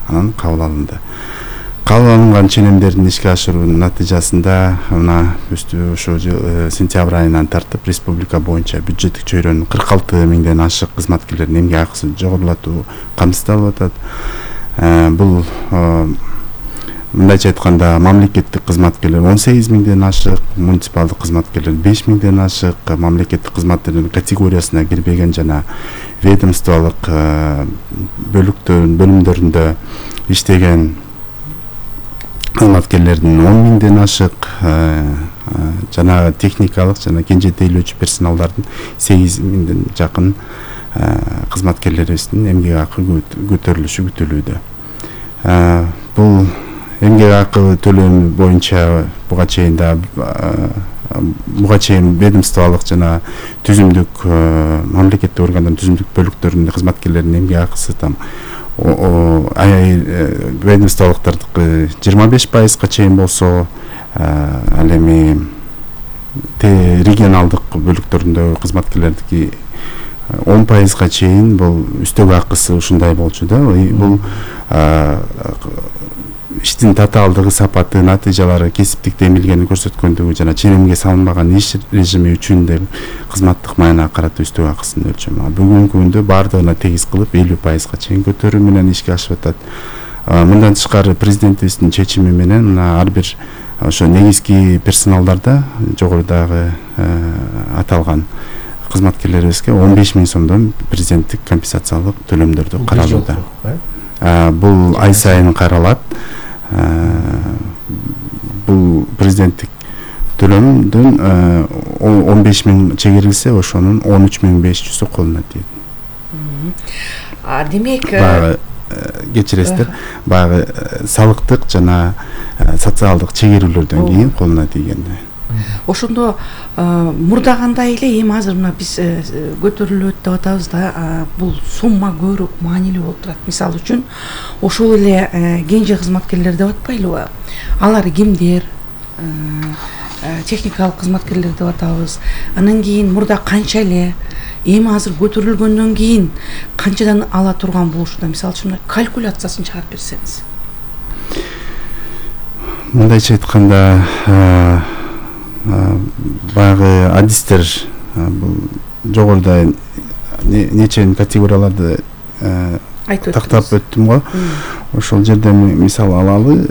анан кабыл алынды. Кабыл алынган ченемдердин ишке ашыруунун натыйжасында мына ошо сентябрь айынан тартып республика боюнча бюджеттик чөйрөнүн 46 миңден ашык кызматкерлердин эмгек акысын жогорулатуу камсыздалып атат. Бул мындайча айтканда мамлекеттик кызматкерлер 18 миңден ашык, муниципалдык кызматкерлер 5 миңден ашык, мамлекеттик кызматкерлердин категориясына кирбеген жана ведомстволук бөлүмдөрүндө иштеген кызматкерлердин 10 миңден ашык, жана техникалык жана кенжетейлөөчү персоналдардын 8 миңден жакын кызматкерлерибиздин эмгек акы көтөрүлүшү күтүлүүдө. Бул эмгек акы төлөмү боюнча буга чейин ведомстволук жана түзүмдүк мамлекеттик органдардын түзүмдүк бөлүктөрүнүн кызматкерлеринин эмгек акысы там ведомстволуктардыкы 25%га чейин болсо, ал эми регионалдык бөлүктөрүндөгү кызматкерлердики 10%га чейин бул үстөк акысы ушундай болчу да. Бул иштин татаалдыгы, сапаты, натыйжалары, кесиптик демилгени көрсөткөндүгү жана ченемге салынбаган иш режими үчүн деп кызматтык майына карата үстөк акысын өлчөмү. Бүгүнкү күндө бардыгына тегиз кылып 50%га чейин көтөрүү менен ишке ашып атат. Мындан тышкары президентибиздин чечими менен мына ар бир ошо негизги персоналдарда жогорудагы аталган кызматкерлерибизге 15 миң сомдон президенттик компенсациялык төлөмдөрдү каралууда. Бул ай сайын каралат. Бул президенттик төлөмдөн 15 миң чегерилсе, ошонун 13.500 колуна тиет. Демек, кечиресиздер, баягы салыктык жана социалдык чегерүүлөрдөн кийин колуна тийгенде. Ошондо мурдагандай эле эми азыр мына биз көтөрүлөт деп атабыз да, бул сумма көбүрөөк маанилүү болуп турат. Мисалы үчүн ошол эле кенже кызматкерлер деп атпайлыбы? Алар кимдер? Техникалык кызматкерлер деп атабыз. Анан кийин мурда канча эле, эми азыр көтөрүлгөндөн кийин канчадан ала турган болушуда? Мисалы үчүн калькуляциясын чыгарып берсеңиз. Мындайча айтканда, баягы адистер жогоруда нечен категорияларды тактап өттүм го. Ошол жерде мисал алалы,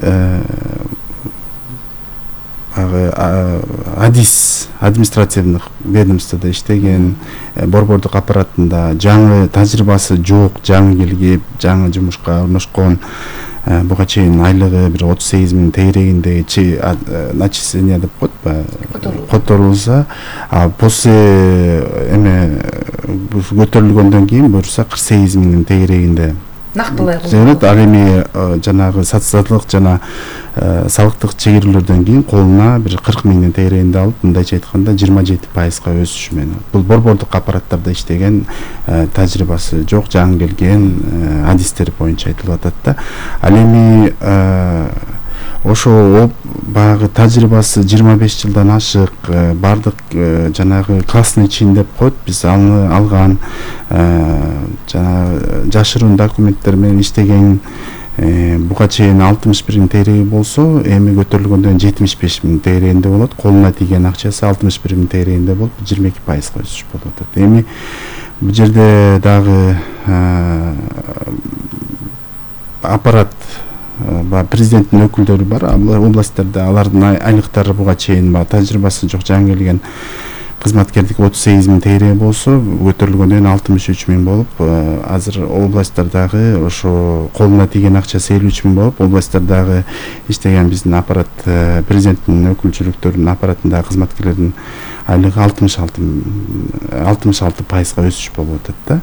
административдик ведомствода иштеген, борбордук аппаратында жаңы тажрыйбасы жок, жаңы келип, жаңы жумушка орношкон, буга чейин айлыгы бир 38 миң тегерегинде начисление деп коет, которулса, после көтөрүлгөндөн кийин буюрса 48 миңдин тегерегинде нактылай болот. Ал эми жанагы социалдык жана салыктык чегерүүлөрдөн кийин колуна бир 40 миңдин тегерегинде алып, мындайча айтканда 27%га өсүшү менен. Бул борбордук аппараттарда иштеген, тажрыйбасы жок, жаңы келген адистер боюнча айтылып атат да. Ал эми ошо баягы тажрыйбасы 25 жылдан ашык, бардык жанагы классный чин деп коет, биз аны алган, жана жашыруун документтер менен иштеген, буга чейин 61 миң тегереги болсо, эми көтөрүлгөндөн 75 миң тегерегинде болот. Колуна тийген акчасы 61 миң тегерегинде болуп, 22%га өсүш болуп атат. Эми бул жерде дагы аппарат, президенттин өкүлдөрү бар, областьтарда алардын айлыктары буга чейин тажрыйбасы жок, жаңы келген кызматкердик 38 миң тегереги болсо, көтөрүлгөндөн 63 миң болуп, азыр областтардагы ошо колуна тийген акчасы 53 миң болуп, областтардагы иштеген биздин аппарат, президенттин өкүлчүлүктөрүнүн аппаратындагы кызматкерлердин айлыгы 66%га өсүш болуп атат да.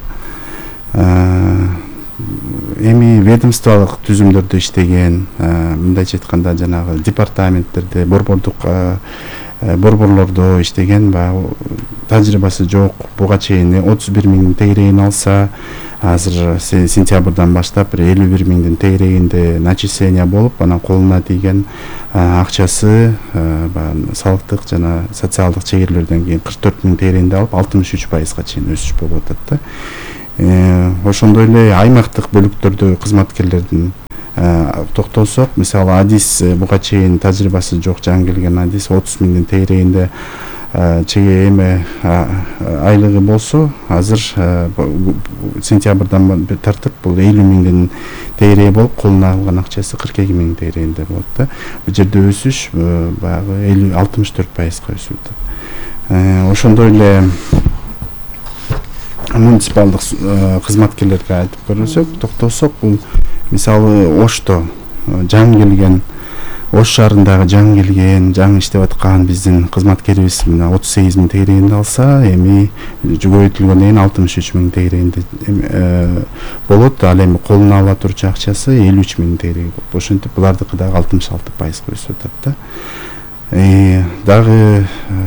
Эми ведомстволук түзүмдөрдө иштеген, мындайча айтканда жанагы департаменттерде, борборлордо иштеген, тажрыйбасы жок, буга чейин 31 миң тегерегин алса, азыр сентябрдан баштап 51 миңдин тегерегинде начисление болуп, анан колуна тийген акчасы салыктык жана социалдык чегерүүлөрдөн кийин 44 миң тегерегинде алып, 63%га чейин өсүш болуп атат да. Ошондой эле аймактык бөлүктөрдө кызматкерлердин токтолсок, мисалы адис буга чейин тажрыйбасы жок жаңы келген адис 30 миңдин тегерегинде чеге эме айлыгы болсо, азыр сентябрдан тартып бул 50 миңдин тегереги болуп, колуна алган акчасы 42 миң тегерегинде болот да. Бул жерде өсүш баягы 64%га өсүп атат. Ошондой эле муниципалдык кызматкерлерге айтып көрсөк, токтосок, бул мисалы Ошто жаңы келген, Ош шаарындагы жаңы келген, жаңы иштеп аткан биздин кызматкерибиз 38 миң тегерегинде алса, эми көбөйтүлгөндөн кийин 63 миң тегерегинде болот. Ал эми колуна ала турчу акчасы 53 миң тегерек болуп, ошентип булардыкы дагы 66%га өсүп атат да. Дагы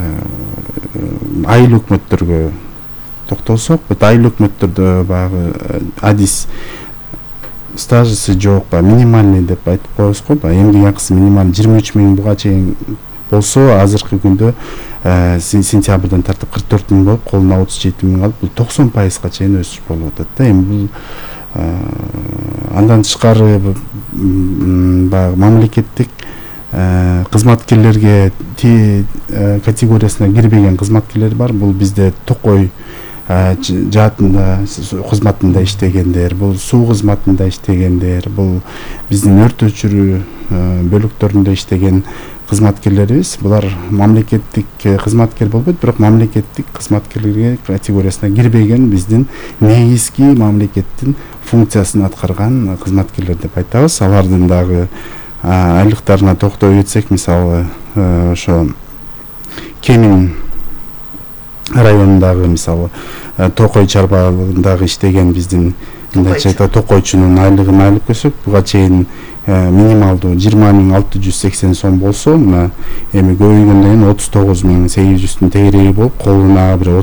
айыл өкмөттөргө токтолсок, бут айыл өкмөттөрдө баягы адис стажысы жок, минимальный деп айтып коебуз го, эмгек акысы минималь 23 миң буга чейин болсо, азыркы күндө сентябрдан тартып 44 миң болуп, колуна 37 миң алып, бул 90%га чейин өсүш болуп атат да. Эми бул андан тышкары баягы мамлекеттик кызматкерлерге категориясына кирбеген кызматкерлер бар. Бул бизде токой жаатында кызматында иштегендер, бул суу кызматында иштегендер, бул биздин өрт өчүрүү бөлүктөрүндө иштеген кызматкерлерибиз. Булар мамлекеттик кызматкер болбойт, бирок мамлекеттик кызматкерлерге категориясына кирбеген биздин негизги мамлекеттин функциясын аткарган кызматкерлер деп айтабыз. Алардын дагы айлыктарына токтой кетсек, мисалы ошо Кемин районундагы мисалы Токой чарбалыгындагы иштеген биздин токойчунун айлыгын алып көрсөк, буга чейин минималдуу 20.680 сом болсо, мына эми көбөйгөндөн 39.800 тегереги болуп, колуна бир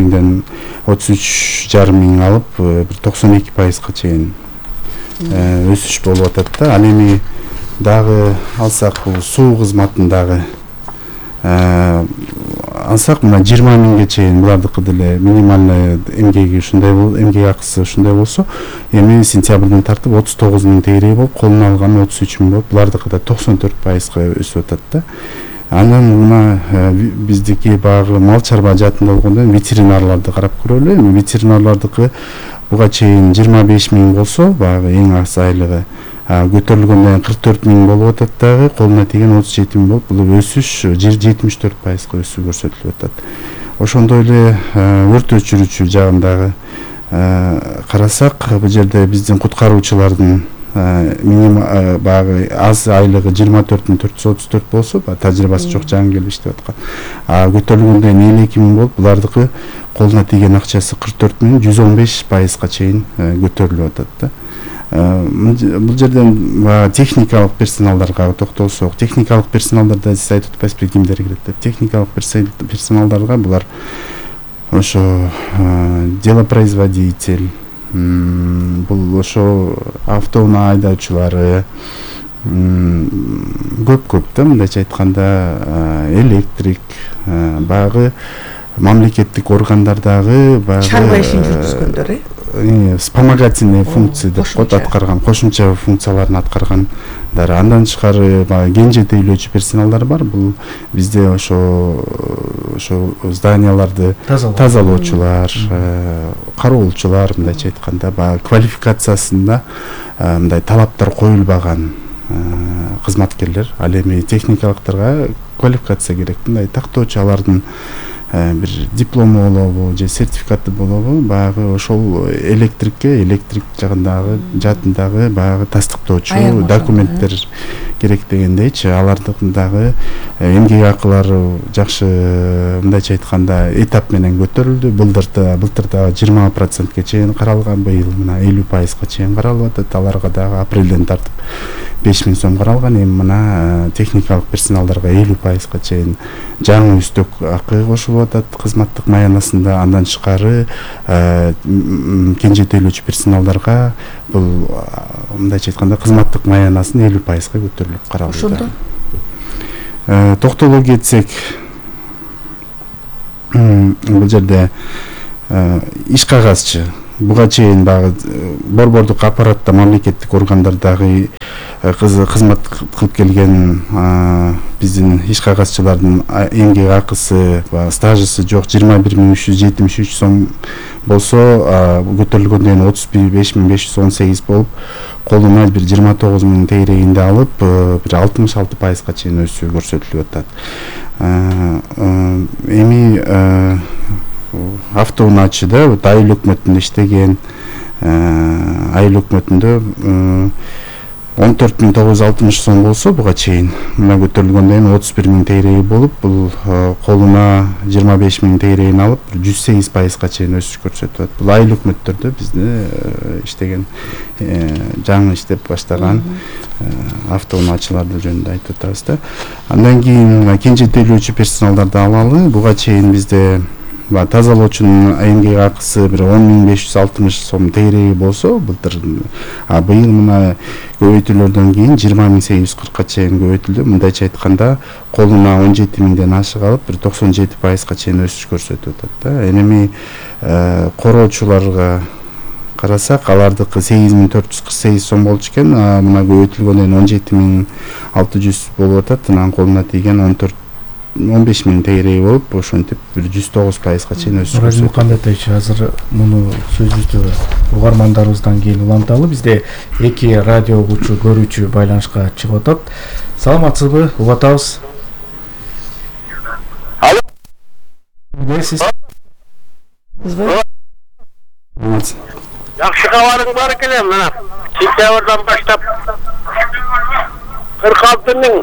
33,5 миң алып, бир 92%га чейин өсүш болуп атат да. Ал эми дагы алсак, бул суу кызматындагы алсак, мына 20 миңге чейин булардыкы деле минимальный эмгеги ушундай эмгек акысы ушундай болсо, эми сентябрдан тартып 39 миң тегереги болуп, колуна алган 33 миң болуп, булардыкы да 94%га өсүп атат да. Анан мына биздики багы мал чарба жаатында болгондо ветеринарларды карап көрөлү. Эми ветеринарлардыкы буга чейин 25 миң болсо, багы эң аз айлыгы көтөрүлгөндөн 44 миң болуп атат дагы, колуна тиген 37 миң болуп, бул өсүш 74%га өсүү көрсөтүлүп атат. Ошондой эле өрт өчүрүүчү жагындагы карасак, бул жерде биздин куткаруучулардын багы аз айлыгы 24.434 болсо, тажрыйбасы жок жаңы келип иштеп аткан. Көтөрүлгөндөн 52 миң болуп, булардыкы колуна тиген акчасы 44 миң, 115%га чейин көтөрүлүп атат да. Бул жерден техникалык персоналдарга токтолсок, техникалык персоналдарда сиз айтып атпайсызбы кимдер кирет деп? Техникалык персоналдарга булар ошо делопроизводитель, бул ошо автоунаа айдоочулары, көп да, мындайча айтканда электрик, баягы мамлекеттик органдардагы баягы чарба ишин жүргүзгөндөр, вспомогательный функция деп коет, аткарган кошумча функцияларын аткаргандар. Андан тышкары кен жетейлөөчү персоналдар бар. Бул бизде ошо зданияларды тазалоочулар, кароолчулар, мындайча айтканда квалификациясында мындай талаптар коюлбаган кызматкерлер. Ал эми техникалыктарга квалификация керек, мындай тактоочу, алардын бир диплому болобу же сертификаты болобу, баягы ошол электрик жаатындагы баягы тастыктоочу документтер керек дегендейчи. Алардын дагы эмгек акылары жакшы, мындайча айтканда этап менен көтөрүлдү. Былтыр дагы 20%га чейин каралган, быйыл мына 50%га чейин каралып атат. Аларга дагы апрелден тартып 5 миң сом каралган. Эми мына техникалык персоналдарга 50%га чейин жаңы үстөк акы кошулуп атат кызматтык маянасында. Андан тышкары кен жетейлөөчү персоналдарга бул мындайча айтканда кызматтык маянасын 50%га көтөрүлүп каралды. Токтоло кетсек, бул жерде иш кагазчы буга чейин баягы борбордук аппаратта мамлекеттик органдардагы кызмат кылып келген биздин иш кагазчылардын эмгек акысы стажысы жок 21.373 сом болсо көтөрүлгөндөн кийин 35.518 болуп колуна бир 29.000 тегерегинде алып бир 66%га чейин өсүү көрсөтүлүп атат. Эми автоунаачыда айыл өкмөтүндө иштеген, айыл өкмөтүндө 14.960 сом болсо буга чейин мына көтөрүлгөндөн кийин 31.000 тегереги болуп, бул колуна 25.000 тегерегин алып 108%га чейин өсүш көрсөтүп атат. Бул айыл өкмөттөрдө бизде иштеген, жаңы иштеп баштаган автоунаачыларды жөнүндө айтып атабыз да. Андан кийин кенже тейлөөчү персоналдарды алалы. Буга чейин бизде тазалоочунун эмгек акысы бир 10.560 сом тегереги болсо, быйыл мына көбөйтүүлөрдөн кийин 20.840га чейин көбөйтүлдү. Мындайча айтканда, колуна 17.000ден ашык алып, бир 97%га чейин өсүш көрсөтүп атат да. Эми короочуларга карасак, алардыкы 8.448 сом болчу экен, мына көбөйтүлгөндөн кийин 17.600 болуп атат. Анан колуна тийген 15.000 тегереги болуп, ошентип бир 109%га чейин өсүш көрсөтүп. Кандай тейчи, азыр муну сөзүбүздү угармандарыбыздан кийин уланталы. Бизде эки радио угуучу, көрүүчү байланышка чыгып атат. Саламатсызбы? Угуп атабыз. Алло. Сиз? Жакшы кабарың бар экен, мына сентябрдан баштап 46.000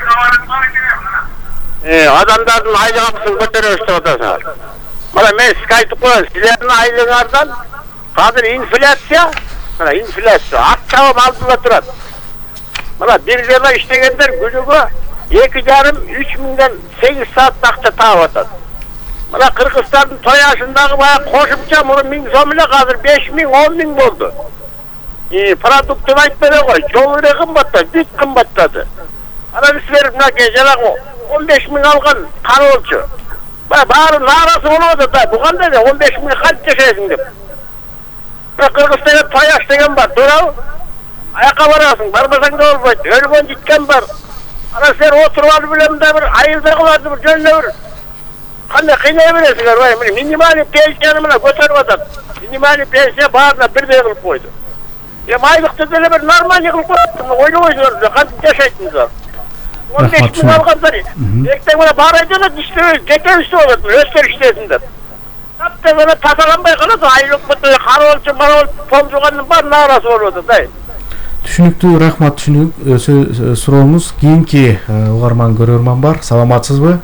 адамдардын айлык акысын көтөрөбүз деп атасыңар. Мына мен сизге айтып коеюн, силердин айлыгыңардан азыр инфляция ат чабып алдыда турат. Мына бир жылда иштегендер күнүгө 2,5-3 миңден 8 саат акча таап атат. Мына Кыргызстандын той ашындагы баягы кошумча мурун 1000 сом эле азыр 5.000, 10.000 болду. Продуктун айтпай кой, жол эле кымбаттады, бүт кымбаттады. Анан силер мынакей жанагы 15.000 алган кароолчу баары нааразы болуп атат да. Бу кандай 15.000 кантип жашайсың деп. Кыргызстанда тояш деген бар, туурабы? Аяка барасың, барбасаң да болбойт. Өлгөн житкен бар. Анан силер отуруп алып эле мындай бир айылдагыларды бир жөнүнө бир кандай кыйнай бересиңер, мына минимальный пенсияны мына көтөрүп атат. Минимальный пенсия баарына бирдей кылып койду. Айлыкты деле бир нормальный кылып коет. Ойлобойсуңар, кантип жашайсыңар? 15.000 алгандар. Эртең мына баарайдыла жетебиз деп атат, өстөр иштесиндер. Тапта мына тазаланбай калат, айыл өкмөтү кароолчу, помжугандын баары нааразы болуп атат. Түшүнүктүү, рахмат. Түшүнүк. Суроомуз кийинки угарман көрөрман бар. Саламатсызбы?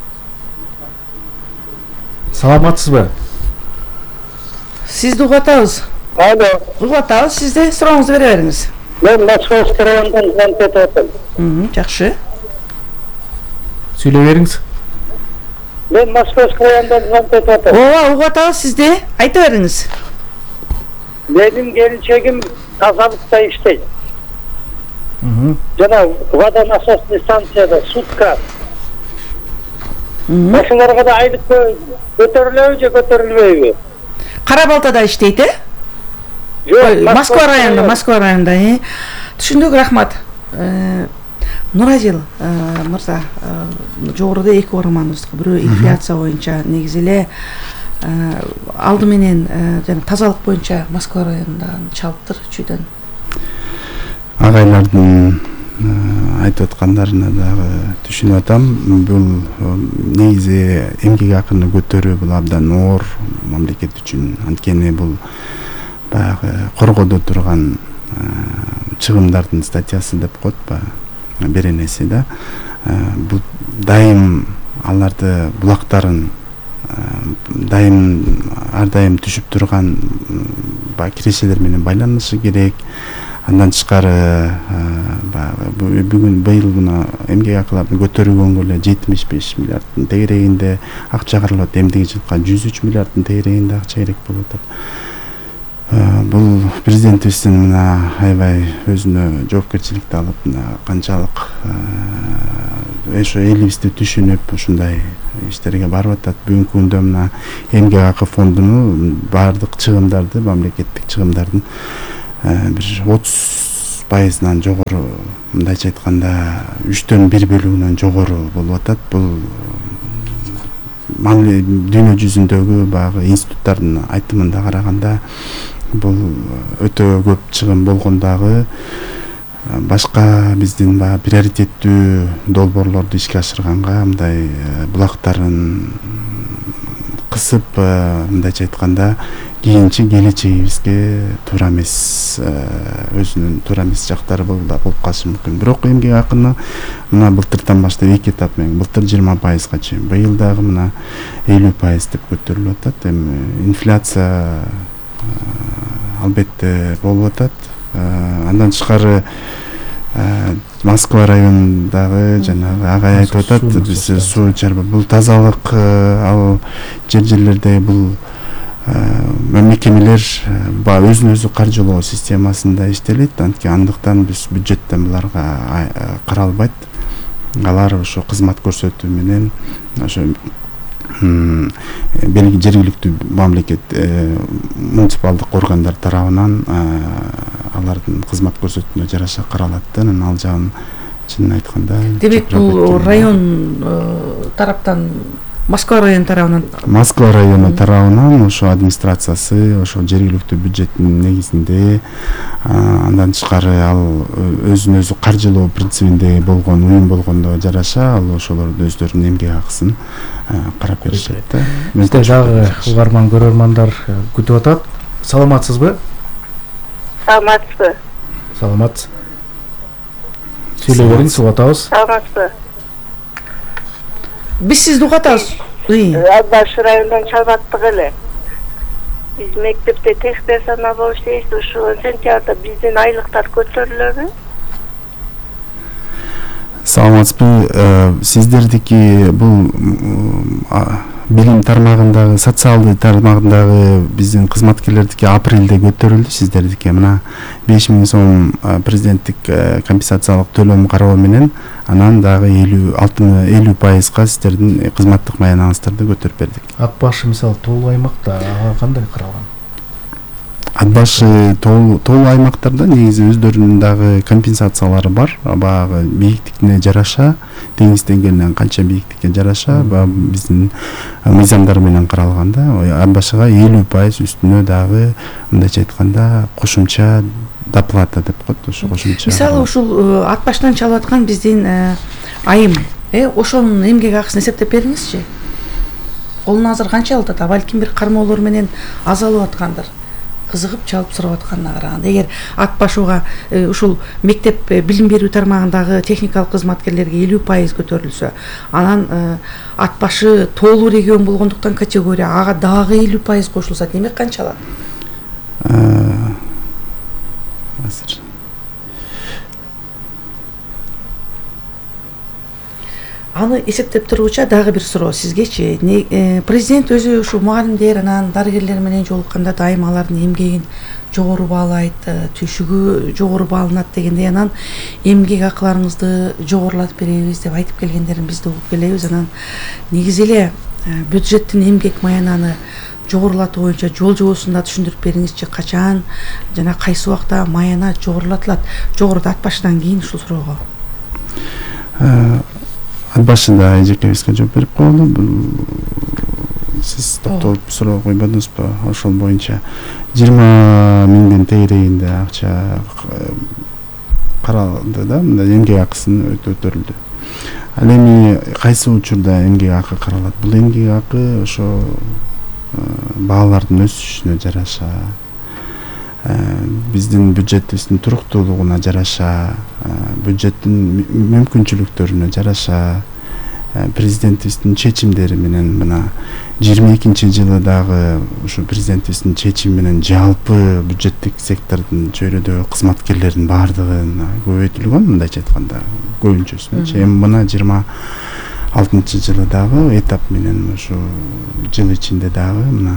Сизди угуп атабыз. Алло. Угуп атабыз, сизди сурооңузду бере бериңиз. Мен Москваский райондан звонок этип атам. Жакшы. Сүйлөй бериңиз. Мен Москваский райондан звонок этип атам. Ооба, угуп атабыз сизди. Айта бериңиз. Менин келинчегим тазалыкта иштейт. Жана водонасосный станцияда сутка. Ошолорго да айлык көтөрүлөбү же көтөрүлбөйбү? Кара Балтада иштейт, Москва районунда. Түшүндүк, рахмат. Нуразил мырза, жогоруда эки угарманыбыз, бирөө инфляция боюнча, негизи эле алды менен жана тазалык боюнча Москва районундан чалыптыр чүйдөн. Агайлардын айтып аткандарына дагы түшүнүп атам. Бул негизи эмгек акыны көтөрүү бул абдан оор мамлекет үчүн. Анткени бул баягы коргодо турган чыгымдардын статьясы деп коет беренеси да. Бул дайым аларды булактарын ар дайым түшүп турган кирешелер менен байланышы керек. Андан тышкары бүгүн быйыл мына эмгек акыларын көтөрүлгөнгө эле 75 миллиарддын тегерегинде акча каралат. Эмдиги жылга 103 миллиарддын тегерегинде акча керек болуп атат. Бул президентибиздин мына аябай өзүнө жоопкерчиликти алып, мына канчалык ошо элибизди түшүнүп ушундай иштерге барып атат. Бүгүнкү күндө мына эмгек акы фондунун баардык чыгымдарды, мамлекеттик чыгымдардын бир пайызынан жогору, мындайча айтканда 1/3 бөлүгүнөн жогору болуп атат. Бул дүйнө жүзүндөгү баягы институттардын айтымына караганда бул өтө көп чыгым болгон дагы башка биздин баягы приоритеттүү долбоорлорду ишке ашырганга мындай булактарын кысып, мындайча айтканда кийинчи келечегибизге туура эмес, өзүнүн туура эмес жактары болуп калышы мүмкүн. Бирок эмгек акыны мына былтырдан баштап 2 этап менен, былтыр 20%га чейин, быйыл дагы мына 50% деп көтөрүлүп атат. Эми инфляция албетте болуп атат. Андан тышкары Москва районундагы жанагы агай айтып атат, биз суу чарба, бул тазалык, ал жерлерде бул мекемелер өзүн өзү каржылоо системасында иштелет. Андыктан биз бюджеттен буларга каралбайт. Алар ошо кызмат көрсөтүү менен ошо жергиликтүү мамлекет муниципалдык органдар тарабынан алардын кызмат көрсөтүүнө жараша каралат да. Анан ал жагын чынын айтканда демек бул район тараптан, Москва району тарабынан, Москва району тарабынан ошо администрациясы ошо жергиликтүү бюджеттин негизинде, андан тышкары ал өзүн өзү каржылоо принцибинде болгон уюм болгондо жараша ал ошолордун өздөрүнүн эмгек акысын карап беришет да. Бизде дагы угарман көрөрмандар күтүп атат. Саламатсызбы? Саламатсызбы? Саламат. Сүйлөй бериңиз, угатабыз. Саламатсызбы? Биз сизди угатабыз. Адбаш районунан чалбаттык эле. Биз мектепте тест персонал болуп иштейбиз. Ушул сентябрда биздин айлыктар көтөрүлөбү? Саламатсызбы? Сиздердики бул билим тармагындагы, социалдуу тармагындагы биздин кызматкерлердики апрелде көтөрүлдү. Сиздердики мына 5000 сом президенттик компенсациялык төлөм кароо менен, анан дагы 50%га сиздердин кызматтык маянаңыздарды көтөрүп бердик. Ат башы мисалы толуу аймакта ага кандай каралган? Ат башы толуу аймактарда негизи өздөрүнүн дагы компенсациялары бар. Баягы бийиктикине жараша, деңиз деңгээлинен канча бийиктикке жараша, биздин мыйзамдар менен каралганда, ат башыга 50% үстүнө дагы мындайча айтканда кошумча доплата деп коет, ошо кошумча. Мисалы ушул ат баштан чалып аткан биздин айым, ошонун эмгек акысын эсептеп бериңизчи. Колуна азыр канча алып атат? Балким бир кармоолор менен аз алып аткандыр. Кызыгып чалып сурап атканына караганда, эгер ат башыга ушул мектеп билим берүү тармагындагы техникалык кызматкерлерге 50% көтөрүлсө, анан ат башы тоолуу регион болгондуктан категория ага дагы 50% кошулса, демек канча алат? Аны эсептеп тургуча дагы бир суроо сизгечи. Президент өзү ушу мугалимдер анан дарыгерлер менен жолукканда дайым алардын эмгегин жогору баалайт, түшүгү жогору бааланат дегендей, анан эмгек акыларыңызды жогорулатып беребиз деп айтып келгендерин биз да угуп келебиз. Анан негизи эле бюджеттин эмгек маянаны жогорулатуу боюнча жол жобосунда түшүндүрүп бериңизчи, качан жана кайсы убакта маяна жогорулатылат? Жогоруда ат башыдан кийин ушул суроого. Ат башында эжекебизге жооп берип коелу. Сиз токтолуп суроо койбодуңузбу? Ошол боюнча 20 миңден тегерегинде акча каралды да, мында эмгек акысын өтөрүлдү. Ал эми кайсы учурда эмгек акы каралат? Бул эмгек акы ошо баалардын өсүшүнө жараша, биздин бюджетибиздин туруктуулугуна жараша, бюджеттин мүмкүнчүлүктөрүнө жараша, президентибиздин чечимдери менен мына 22-жылы дагы ушу президентибиздин чечими менен жалпы бюджеттик сектордун чөйрөдөгү кызматкерлердин баардыгына көбөйтүлгөн, мындайча айтканда көбүнчөсүнчү. Эми мына 26-жылы дагы этап менен ушу жыл ичинде дагы мына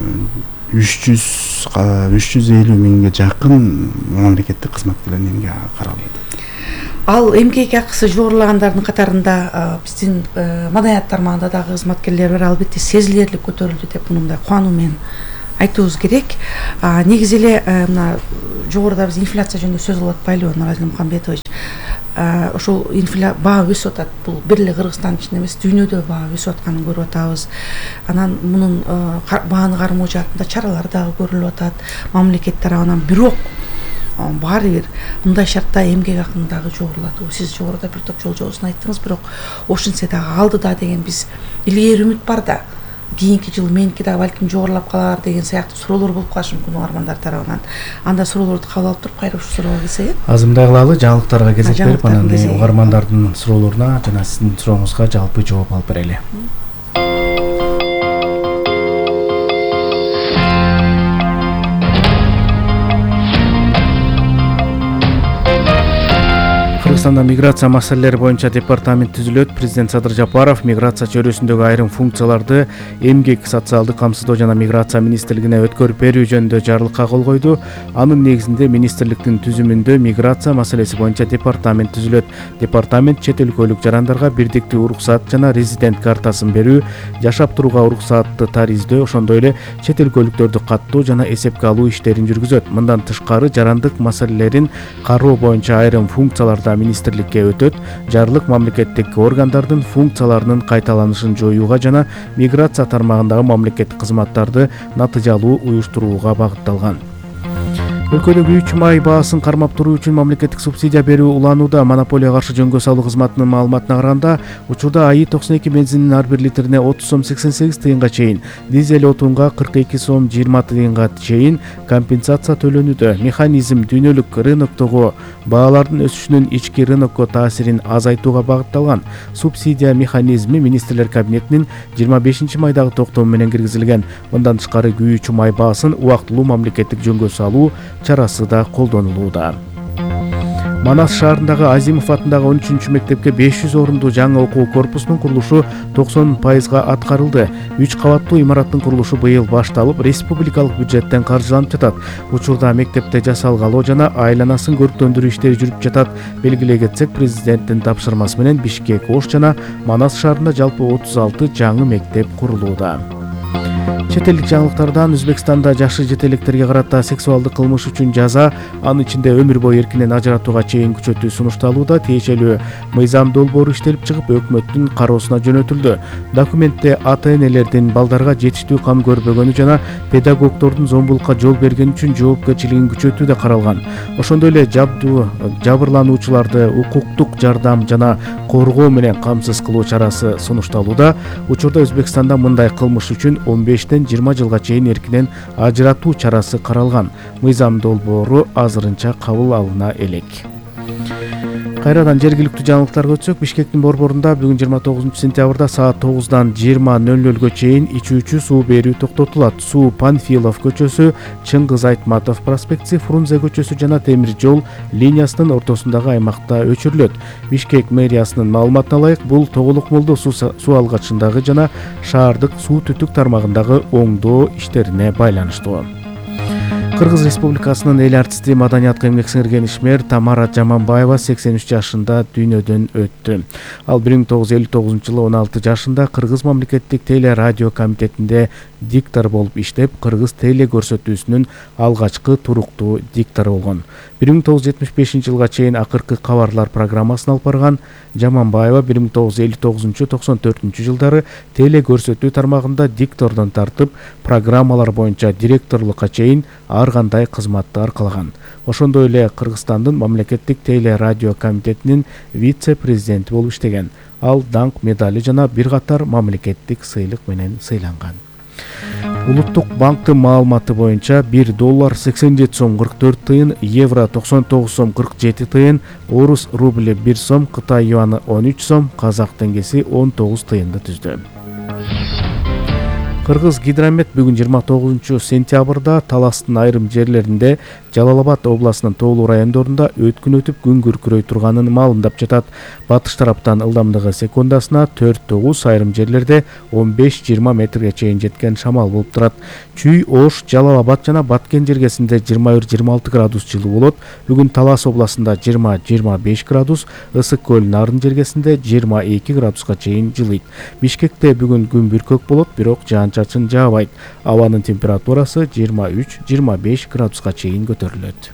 350 миңге жакын мамлекеттик кызматкерлердин эмгек акы каралып атат. Ал эмгек акысы жогорулагандардын катарында биздин маданият тармагында дагы кызматкерлер бар, албетте сезилерлик көтөрүлдү деп муну мындай кубануу менен айтыбыз керек. Негизи эле мына жогоруда биз инфляция жөнүндө сөз кылып атпайлыбы, Нуразил Мухамбетович? Ошол баа өсүп атат. Бул бир эле Кыргызстан ичинде эмес, дүйнөдө баа өсүп атканын көрүп атабыз. Анан мунун бааны кармоо жаатында чаралар дагы көрүлүп атат мамлекет тарабынан. Бирок баары бир мындай шартта эмгек акын дагы жогорулатуу. Сиз жогоруда бир топ жолжобусун айттыңыз, бирок ошентсе дагы алдыда деген биз илгери үмүт бар да. Кийинки жылы меники дагы балким жогорулап калар деген сыяктуу суроолор болуп калышы мүмкүн угармандар тарабынан. Анда суроолорду кабыл алып туруп кайра ушул суроого келсек. Азырындай кылалы, жаңылыктарга кезек берип, анан угармандардын суроолоруна жана сиздин сурооңузга жалпы жооп алып берели. Кыргызстанда миграция маселелери боюнча департамент түзүлөт. Президент Садыр Жапаров миграция чөйрөсүндөгү айрым функцияларды эмгек, социалдык камсыздоо жана миграция министрлигине өткөрүп берүү жөнүндө жарлыкка кол койду. Анын негизинде министрликтин түзүмүндө миграция маселеси боюнча департамент түзүлөт. Департамент чет өлкөлүк жарандарга бирдиктүү уруксат жана резидент картасын берүү, жашап турууга уруксатты тариздөө, ошондой эле чет өлкөлүктөрдү каттоо жана эсепке алуу иштерин жүргүзөт. Мындан тышкары жарандык маселелерин кароо боюнча айрым функцияларда министрликке өтөт. Жарлык мамлекеттик органдардын функцияларынын кайталанышын жоюуга жана миграция тармагындагы мамлекеттик кызматтарды натыйжалуу уюштурууга багытталган. Өлкөдө күйүүчү май баасын кармап туруу үчүн мамлекеттик субсидия берүү уланууда. Монополияга каршы жөнгө салуу кызматынын маалыматына караганда, учурда АИ 92 бензиндин ар бир литрине 30 сом 88 тыйынга чейин, дизель отунга 42 сом 20 тыйынга чейин компенсация төлөнүүдө. Механизм дүйнөлүк рыноктогу баалардын өсүшүнүн ички рынокко таасирин азайтууга багытталган. Субсидия механизми министрлер кабинетинин 25 майдагы токтому менен киргизилген. Мындан тышкары күйүүчү май баасын убактылуу мамлекеттик жөнгө салуу чарасы да колдонулууда. Манас шаарындагы Азимов атындагы 13 мектепке 500 орундуу жаңы окуу корпусунун курулушу 90% аткарылды. 3 кабаттуу имараттын курулушу быйыл башталып, республикалык бюджеттен каржыланып жатат. Учурда мектепте жасалгалоо жана айланасын көрктөндүрүү иштери жүрүп жатат. Белгилей кетсек, президенттин тапшырмасы менен Бишкек, Ош жана Манас шаарында жалпы 36 жаңы мектеп курулууда. Чет элдик жаңылыктардан Өзбекстанда жашы жетелектерге карата сексуалдык кылмыш үчүн жаза, анын ичинде өмүр бою эркинен ажыратууга чейин күчөтүү сунушталууда. Тиешелүү мыйзам долбоору иштелип чыгып, өкмөттүн кароосуна жөнөтүлдү. Документте ата-энелердин балдарга жетиштүү кам көрбөгөнү жана педагогдордун зомбулукка жол бергени үчүн жоопкерчилигин күчөтүү да каралган. Ошондой эле жабырлануучуларды укуктук жардам жана коргоо менен камсыз кылуу чарасы сунушталууда. Учурда Өзбекстанда мындай кылмыш үчүн 15-20 жылга чейин эркинен ажыратуу чарасы каралган. Мыйзам долбоору азырынча кабыл алына элек. Кайрадан жергиликтүү жаңылыктарга өтсөк, Бишкектин борборунда бүгүн 29 сентябрда саат 9-дан 20:00 чейин ичүүчү суу берүү токтотулат. Суу Панфилов көчөсү, Чыңгыз Айтматов проспекти, Фрунзе көчөсү жана темир жол линиясынын ортосундагы аймакта өчүрүлөт. Бишкек мэриясынын маалыматына ылайык, бул Тоголук Молдо суу алгачындагы жана шаардык суу түтүк тармагындагы оңдоо иштерине байланыштуу. Кыргыз Республикасынын эл артисти, маданиятка эмгек сиңирген ишмер Тамара Жаманбаева 83 жашында дүйнөдөн өттү. Ал 1959-жылы 16 жашында Кыргыз мамлекеттик теле радио комитетинде диктор болуп иштеп, Кыргыз теле көрсөтүүсүнүн алгачкы туруктуу диктору болгон. 1975-жылга чейин акыркы кабарлар программасын алып барган Жаманбаева 1959-94 жылдары теле көрсөтүү тармагында диктордон тартып, программалар боюнча директорлукка чейин ар кандай кызматты аркалаган. Ошондой эле Кыргызстандын мамлекеттик теле радио комитетинин вице-президенти болуп иштеген. Ал даңк медали жана бир катар мамлекеттик сыйлык менен сыйланган. Улуттук банктын маалыматы боюнча $1 87 сом 44 тыйын, евро 99 сом 47 тыйын, орус рубли 1 сом, Кытай юаны 13 сом, казак теңгеси 19 тыйынды түздү. Кыргыз Гидромет бүгүн 29 сентябрда Таластын айрым жерлеринде Жалал Абад областынын тоолуу райондорунда өткүн өтүп күн күркүрөй турганын маалымдап жатат. Батыш тараптан ылдамдыгы секундасына 4-9, айрым жерлерде 15-20 метрге чейин жеткен шамал болуп турат. Чүй, Ош, Жалал Абад жана Баткен жергесинде 21-26 градус жылуу болот. Бүгүн Талас областында 20-25 градус, Ысык көл Нарын жергесинде 22 градуска чейин жылыйт. Бишкекте бүгүн күн бүркөк болот, бирок жаан-чачын жаабайт. Абанын температурасы 23-25 градуска чейин көтөрүлөт.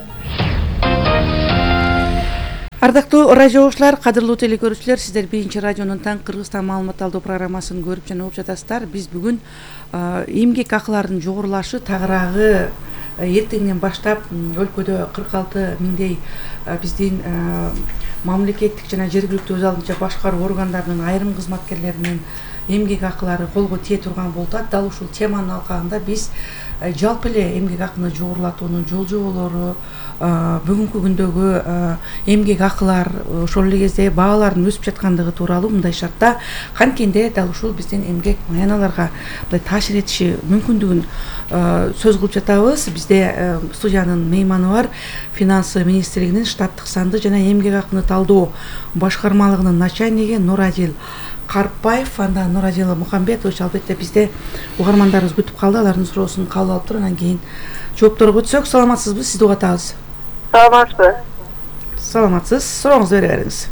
Ардактуу радио угуучулар, кадырлуу телекөрүүчүлөр, сиздер Биринчи радионун Таң Кыргызстан маалымат алуу программасын көрүп жана угуп жатасыздар. Биз бүгүн эмгек акыларынын жогорулашы тагыраагы эртеңден баштап өлкөдө 46 миңдей биздин мамлекеттик жана жергиликтүү өз алдынча башкаруу органдарынын айрым кызматкерлеринин эмгек акылары колго тие турган болуп атат. Дал ушул теманын алкагында биз жалпы эле эмгек акыны жогорулатуунун жол жоболору, бүгүнкү күндөгү эмгек акылар, ошол эле кезде баалардын өсүп жаткандыгы тууралуу мындай шартта канткенде дал ушул биздин эмгек маяналарга мындай таасир этиши мүмкүндүгүн сөз кылып жатабыз. Бизде студиянын мейманы бар, Финансы министрлигинин штаттык санды жана эмгек акыны талдоо башкармалыгынын начальниги Нурадил Карпаев, анда Нурадил Мухамбетович албетте бизде угармандарыбыз күтүп калды. Алардын суроосун кабыл алып туруп, анан кийин жоопторго өтсөк. Саламатсызбы? Сизди угуп атабыз. Саламатсызбы? Саламатсыз. Сурооңузду бере бериңиз.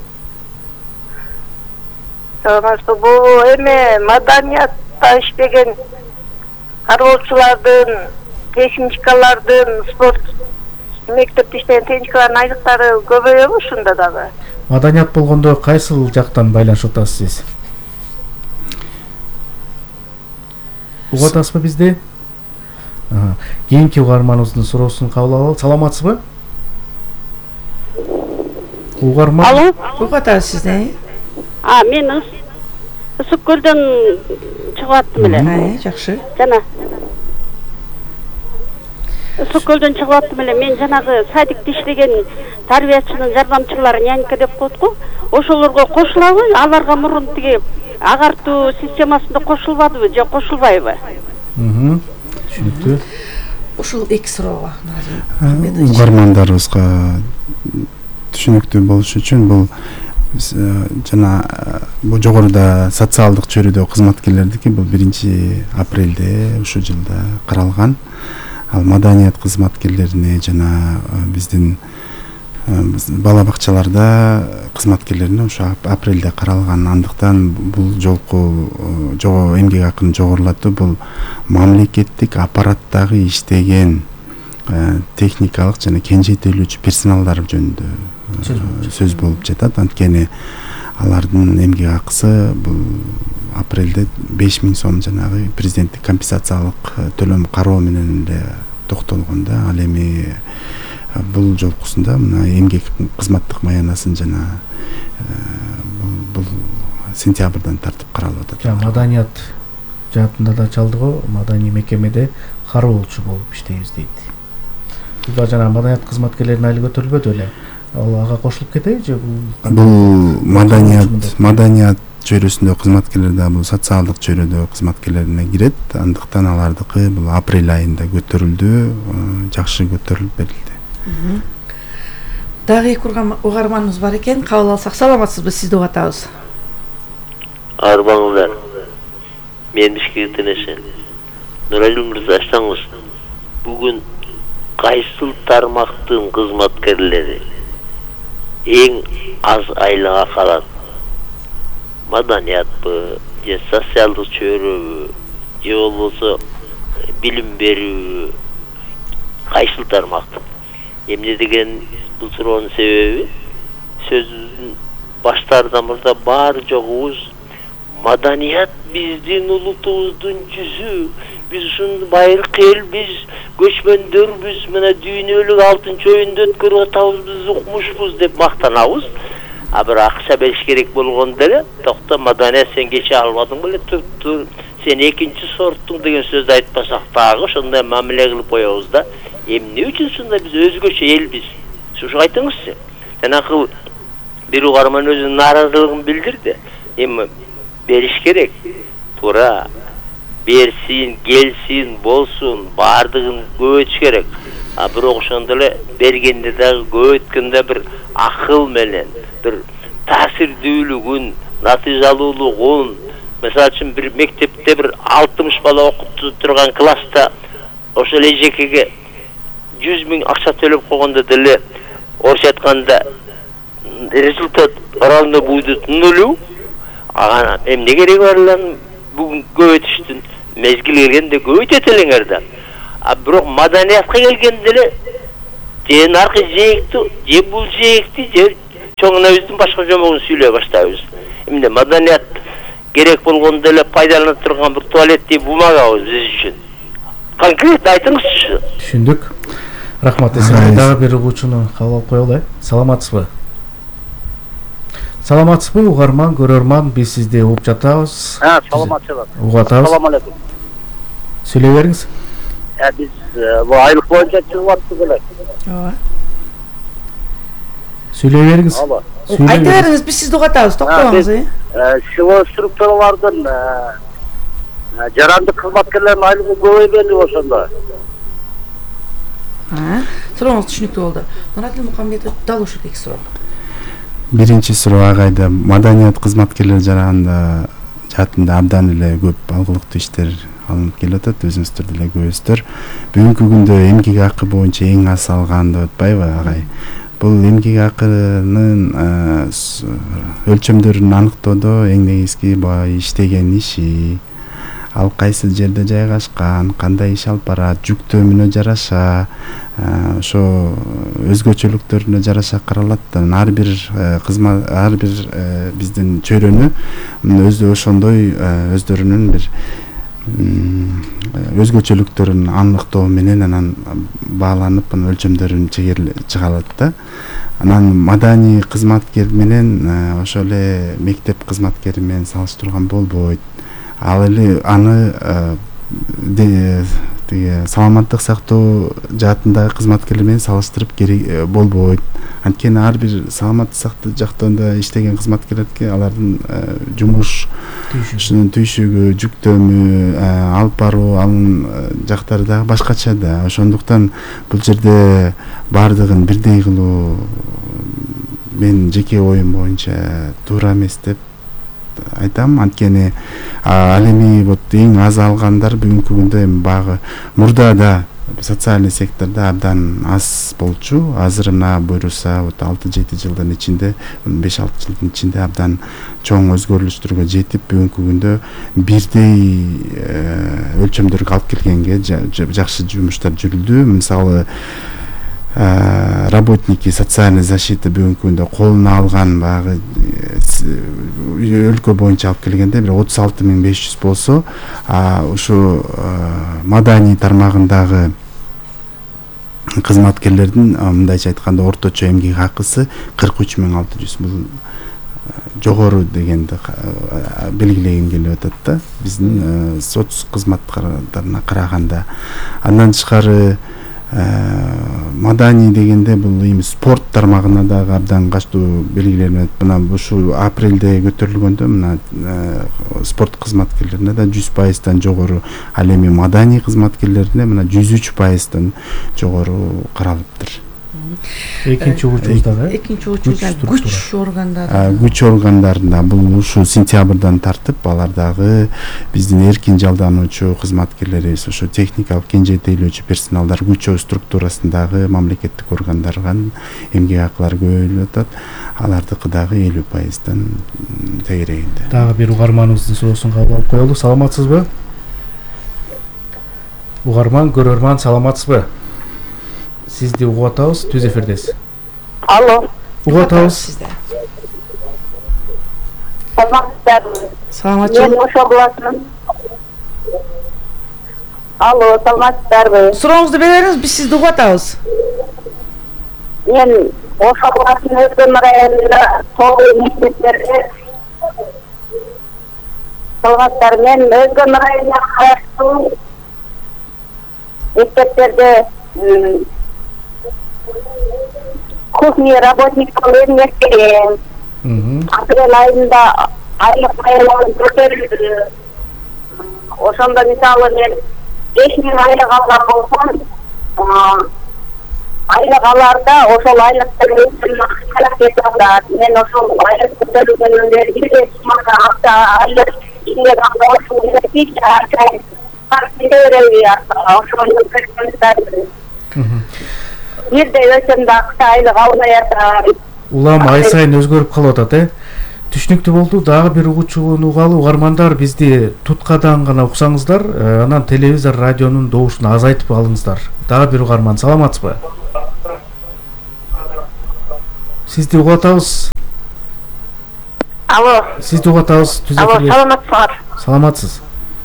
Саламатсызбы? Бул эме маданиятта иштеген кароочулардын, техникалардын, спорт мектепте иштеген техникалардын айлыктары көбөйөбү ушунда дагы? Маданият болгондо кайсыл жактан байланышып атасыз сиз? Угуп атасызбы бизди? Кийинки угарманыбыздын суроосун кабыл алалы. Саламатсызбы? Угарман. Алло. Угуп атабыз сизди. Мен Ысык көлдөн чыгып аттым эле. Жакшы. Жана Ысык көлдөн чыгып аттым эле. Мен жанагы садикте иштеген тарбиячынын жардамчылары нянька деп коет го. Ошолорго кошулабы? Аларга мурун тиги агартуу системасында кошулбадыбы же кошулбайбы? Түшүнүктүү. Ушул эки суроого угармандарыбызга түшүнүктүү болуш үчүн бул жана бул жогоруда социалдык чөйрөдөгү кызматкерлердики бул 1-апрелде ушул жылда каралган. Ал маданият кызматкерлерине жана биздин бала бакчаларда кызматкерлерине ошо апрелде каралган. Андыктан бул жолку эмгек акынын жогорулатуу бул мамлекеттик аппараттагы иштеген техникалык жана кенжетелүүчү персоналдар жөнүндө сөз болуп жатат. Анткени алардын эмгек акысы бул апрелде 5000 сом жанагы президенттик компенсациялык төлөм кароо менен эле токтолгон да. Ал эми бул жолкусунда мына эмгек кызматтык маянасын жана бул сентябрдан тартып каралып атат. Маданият жаатында да чалды го, маданий мекемеде кароолчу болуп иштейбиз дейт. Бул жана маданият кызматкерлеринин айлыгы көтөрүлбөдү эле. Ал ага кошулуп кетеби же бул маданият чөйрөсүндөгү кызматкерлер да бул социалдык чөйрөдөгү кызматкерлерине кирет. Андыктан алардыкы бул апрель айында көтөрүлдү, жакшы көтөрүлүп берилди. Дагы эки угарманыбыз бар экен, кабыл алсак. Саламатсызбы? Сизди угуп атабыз. Арбаңыздар. Мен Бишкектен эшен. Нуралил мырза, айтсаңыз, бүгүн кайсыл тармактын кызматкерлери эң аз айлыга калат? Маданиятпы, же социалдык чөйрөбү, же болбосо билим берүү, кайсыл тармактын? Эмне деген бул суроонун себеби сөзүн баштаардан мурда баары жогубуз маданият биздин улутубуздун жүзү, биз ушун байыркы элбиз, көчмөндөр,биз мына дүйнөлүк алтынчы оюнду өткөрүп атабыз, биз укмушпуз деп мактанабыз. А бир акча бериш керек болгондо эле, токто маданият сен кече албадың беле, тур, сен экинчи сорттуң деген сөздү айтпасак дагы ошондой мамиле кылып коебуз да. Эмне үчүн ушундай биз өзгөчө элбиз? Ушу айтыңызчы. Жанакы бир угарман өзүнүн нааразылыгын билдирди. Эми бериш керек. Туура. Берсин, келсин, болсун, баардыгын көбөйтүш керек. бирок ошондо эле бергенде дагы көп өткөндө бир акыл менен бир таасирдүүлүгүн, натыйжалуулугун, мисалы үчүн бир мектепте бир 60 бала окутуп турган класста ошол эжекеге 100 000 акча төлөп койгондо деле орусча айтканда результат равно будет нулю. Эмне кереги бар эле бүгүн көбөйтүштүн? Мезгил келгенде көбөйтөт элеңер да. Бирок маданиятка келгенде эле же наркы жээктүү, же бул жээкти, же чоңунабыздын башка жомогун сүйлөй баштайбыз. Эмне маданият керек болгондо эле пайдаланып турган бир туалеттей бумагабыз биз үчүн. Конкретно айтыңызчы. Түшүндүк. Рахмат. Дагы бир угуучуну кабыл алып коелу. Саламатсызбы? Саламатсызбы, угарман, көрөрман, биз сизди угуп жатабыз. Саламатчылык. Угуп атабыз. Салам алейкум. Сүйлөй бериңиз. Биз бу айлык боюнча чыгып аттык эле. ооба. Сүйлөй бериңиз. Айта бериңиз, биз сизди угуп атабыз, токтобоңуз. Сило структуралардын жарандык кызматкерлердин айлыгы көбөйгөнү ошондо. Сурооңуз түшүнүктүү болду. Нурадил Мукамбетов дал ушудагы суроо. Биринчи суроо агайда маданият кызматкерлери жаатында абдан эле көп алгылыктуу иштер алынып келип атат, өзүңүздөр деле көрөсүздөр. Бүгүнкү күндө эмгек акы боюнча эң аз алган деп атпайбы агай? Бул эмгек акынын өлчөмдөрүн аныктоодо эң негизги баягы иштеген иши, ал кайсы жерде жайгашкан, кандай иш алып барат, жүктөмүнө жараша, ошо өзгөчөлүктөрүнө жараша каралат. Ар бир кызмат, ар бир биздин чөйрөнү өзү ошондой өздөрүнүн бир өзгөчөлүктөрүн аныктоо менен анан бааланып өлчөмдөрүн чыгарат да. Анан маданий кызматкер менен ошо эле мектеп кызматкери менен салыштырган болбойт. Ал эле аны саламаттык сактоо жаатындагы кызматкерлер менен салыштырып керек болбойт. Анткени ар бир саламаттык сактоо жактарында иштеген кызматкерлерге алардын жумушунун түйшүгү, жүктөмү, алып баруу, анын жактары дагы башкача да. Ошондуктан бул жерде бардыгын бирдей кылуу мен жеке оюм боюнча туура эмес деп айтам. Анткени ал эми вот эң аз алгандар бүгүнкү күндө эми багы мурда да социальный секторда абдан аз болчу. Азыр мына буюрса вот 6-7 жылдын ичинде, 5-6 жылдын ичинде абдан чоң өзгөрүлүштөргө жетип, бүгүнкү күндө бирдей өлчөмдөргө алып келгенге жакшы жумуштар жүрүлдү. Мисалы работники социальной защиты бүгүнкү күндө колуна алган багы өлкө боюнча алып келгенде бир 36 500 болсо, ушу маданий тармагындагы кызматкерлердин мындайча айтканда орточо эмгек акысы 43 600. Бул жогору дегенди белгилегим келип атат да, биздин соц кызматкерлерине караганда. Андан тышкары маданий дегенде бул эми спорт тармагына дагы абдан качтуу белгилер. Мына ушу апрелде көтөрүлгөндө мына спорт кызматкерлерине да 100%-тан жогору, ал эми маданий кызматкерлерине мына 103%-тан жогору каралыптыр. Экинчи учурда күч органдарында. Күч органдарында бул ушу сентябрдан тартып алар дагы биздин эркин жалдануучу кызматкерлери, ошо техникалык кенжетейлөөчү персоналдар күчөө структурасындагы мамлекеттик органдарга эмгек акылары көбөйүп атат. Алардыкы дагы 50%-тан тегерегинде. Дагы бир угарманыбыздын суроосун кабыл алып коелу. Саламатсызбы? Угарман, көрөрман, саламатсызбы? Сизди угуп атабыз, түз эфирдесиз. Алло. Угуп атабыз. Саламатчылык. Мен ошо буласмын. Алло, саламатсыздарбы? Сурооңузду бериңиз, биз сизди угуп атабыз. Мен ошо буласмын, Өзгөн районунда тоғыз мектептерде. Саламатсыздар, мен Өзгөн районуна караштуу мектептерде кухня работник болуп эметкен. Апрель айында айлык айырмалык көтөрүлдү. Ошондо мисалы мен 5 000 айлык алган болсом, айлык аларда ошол айлыктын талап этип атат. Мен ошол айлык төлөгөндөн бери бир сумага акча айлык ичинде ошол бирдей өлчөмдө акча айлык албай атат. Улам ай сайын өзгөрүп калып атат, Түшүнүктүү болду. Дагы бир угуучуну угалы, угармандар бизди туткадан гана уксаңыздар, анан телевизор, радионун добушун азайтып алыңыздар. Дагы бир угарман, саламатсызбы? Сизди угуп атабыз. Алло. Сизди угуп атабыз. Алло, саламатсыздар. Саламатсыз.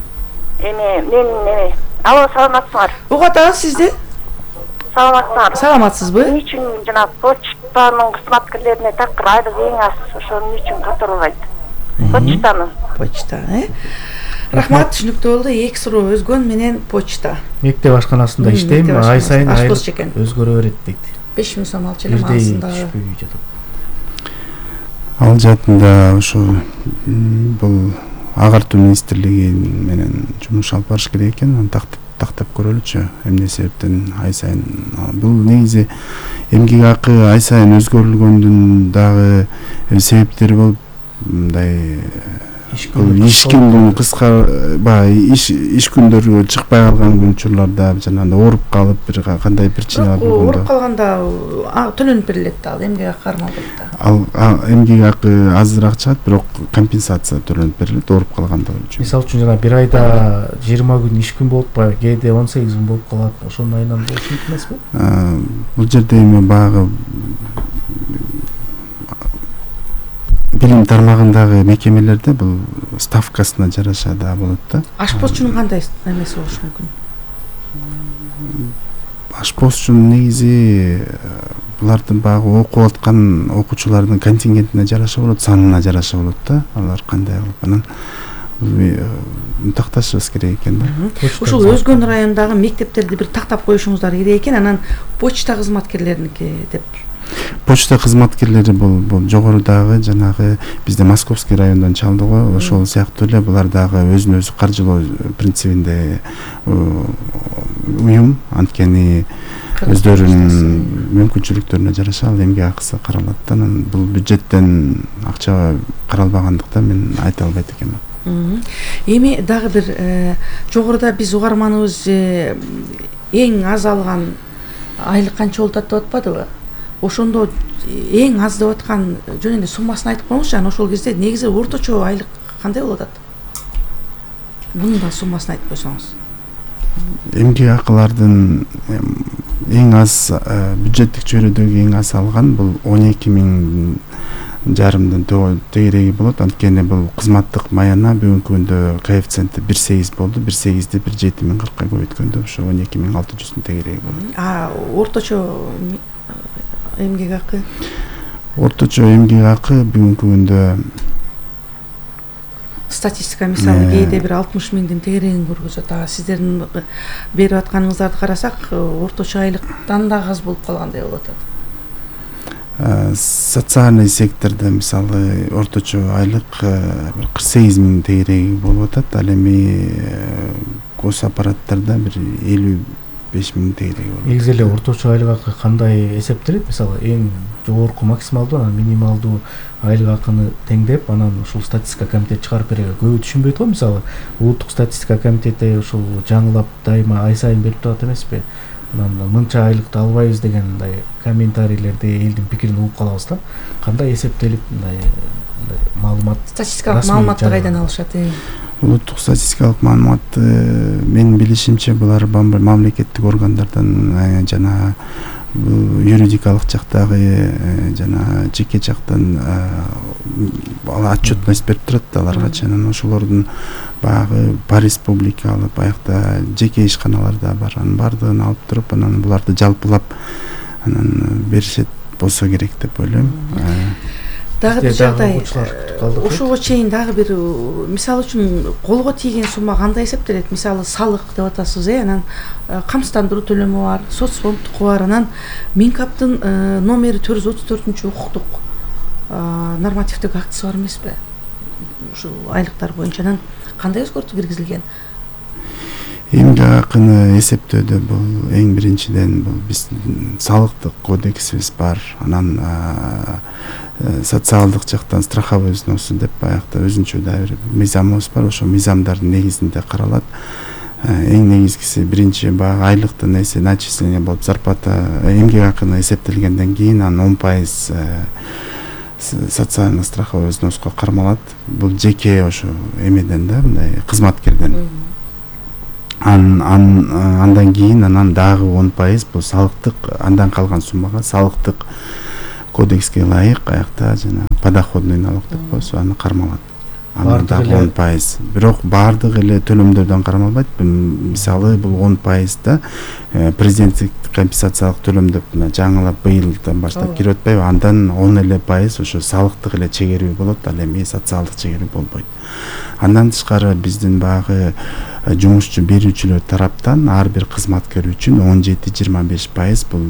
Алло, саламатсыздар. Угуп атабыз сизди. Саламатсыздар. Саламатсызбы? Эмне үчүн жана почтанын кызматкерлерине такыр айлык эң аз ошонун үчүн которулайт? Почтанын. Почта, Рахмат, түшүнүктүү болду. Эки суроо өзгөн менен почта. Мектеп ашканасында иштейм, ай сайын айлык өзгөрө берет дейт. 5000 сом алчу элем асында. Ал жаатында ошо бул агартуу министрлиги менен жумуш алып барыш керек экен. Аны тактап көрөлүчү. Эмне себептен ай сайын бул негизи эмгек акы ай сайын өзгөрүлгөндүн дагы себептери болуп, мындай иш күндүн кыскарбай, иш күндөргө чыкпай калган учурларда жанагындай ооруп калып, бир кандай причина болгондо. Ооруп калганда төлөнүп берилет да, эмгек акы кармалбайт да. Ал эмгек акы азыраак чыгат, бирок компенсация төлөнүп берилет ооруп калганда үчүн. Мисалы үчүн жана бир айда 20 күн иш күн болуп атпайбы, кээде 18 күн болуп калат. Ошонун айынан болушу мүмкүн эмеспи? Бул жерде эми баягы билим тармагындагы мекемелерде бул ставкасына жараша да болот да. Ашпозчунун кандай эмеси болушу мүмкүн? Ашпозчунун негизи булардын баягы окуп аткан окуучулардын контингентине жараша болот, санына жараша болот да. Алар кандай кылып анан такташыбыз керек экен да. Ушул өзгөн райондагы мектептерди бир тактап коюшуңуздар керек экен, анан почта кызматкерлериники деп. Почта кызматкерлери бул жогорудагы жанагы бизде Московский райондон чалды го, ошол сыяктуу эле булар дагы өзүн өзү каржылоо принцибинде уюм, анткени өздөрүнүн мүмкүнчүлүктөрүнө жараша ал эмгек акысы каралат да. Анан бул бюджеттен акча каралбагандыктан мен айта албайт экенмин. Эми дагы бир жогоруда биз угарманыбыз эң аз алган айлык канча болуп атат деп атпадыбы? Ошондо эң аз деп аткан жөн эле суммасын айтып коюңузчу, анан ошол кезде негизи орточо айлык кандай болуп атат? Мунун да суммасын айтып койсоңуз. Эмгек акылардын эң аз бюджеттик чөйрөдөгү эң аз алган бул 12.500 тегереги болот. Анткени бул кызматтык маяна бүгүнкү күндө коэффициенти 1.8 болду. 1.8ди 1.7040-ка көбөйткөндө ошо 12.600 тегереги болот. Орточо эмгек акы? Орточо эмгек акы бүгүнкү күндө статистика мисалы кээде бир 60.000 тегерегин көргөзөт. Сиздердин берип атканыңыздарды карасак, орточо айлыктан да аз болуп калгандай болуп атат. Социальный сектордо мисалы орточо айлык 48.000 тегереги болуп атат. Ал эми гос аппараттарда бир 55.000 тегереги болот. Негизи эле орточо айлык акы кандай эсептелет? Мисалы эң жогорку максималдуу, анан минималдуу айлык акыны теңдеп, анан ушул статистика комитети чыгарып берген. Көбү түшүнбөйт го, мисалы улуттук статистика комитети ушул жаңылап дайыма ай сайын берип турат эмеспи? Анан мынча айлыкты албайбыз деген мындай комментарийлерди, элдин пикирин угуп калабыз да. Кандай эсептелип мындай маалымат, статистикалык маалыматты кайдан алышат? Улуттук статистикалык маалыматты менин билишимче булар мамлекеттик органдардан жана юридикалык жактагы жана жеке жактан отчетность берип турат аларга. Анан ошолордун баягы по республика алып, аякта жеке ишканаларда бар. Анын бардыгын алып туруп, анан буларды жалпылап анан беришет болсо керек деп ойлойм. Дагы бир жагдай, ошого чейин дагы бир мисалы үчүн колго тийген сумма кандай эсептелет? Мисалы салык деп атасыз, анан камсыздандыруу төлөмү бар, соцфондтуку бар, анан Минкаптын номери 434-укуктук нормативдик актысы бар эмеспи? Ушул айлыктар боюнча анан кандай өзгөртүү киргизилген? эмгек акыны эсептөөдө бул эң биринчиден бул биздин салыктык кодексибиз бар. Анан социалдык жактан страховой взнос деп баягы өзүнчө да бир мыйзамыбыз бар. Ошо мыйзамдардын негизинде каралат. Эң негизгиси биринчи баягы айлыктын начисление болуп зарплата эмгек акыны эсептелгенден кийин анын 10% социально страховой взноско кармалат. Бул жеке ошо эмеден да мындай кызматкерден. Андан кийин анан дагы 10% бул салыктык, андан калган суммага салыктык кодекске ылайык аякта жана подоходный налог деп коебуз, аны кармалат. Анан дагы 10%. Бирок баардык эле төлөмдөрдөн кармалбайт. Мисалы бул 10% да президенттик компенсациялык төлөм деп жаңылап быйылдан баштап кирип атпайбы? Андан 10 эле пайыз ошо салыктык эле чегерүү болот, ал эми социалдык чегерүү болбойт. Андан тышкары биздин багы жумушчу берүүчүлөр тараптан ар бир кызматкер үчүн 17-25% бул